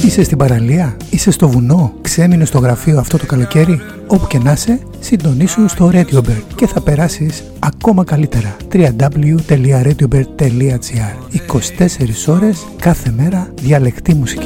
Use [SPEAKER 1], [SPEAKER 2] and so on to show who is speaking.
[SPEAKER 1] Είσαι στην παραλία, είσαι στο βουνό, ξέμεινες στο γραφείο αυτό το καλοκαίρι. Όπου και να είσαι, συντονίσου στο RadioBird και θα περάσεις ακόμα καλύτερα. www.radiobird.gr 24 ώρες κάθε μέρα διαλεκτή μουσική.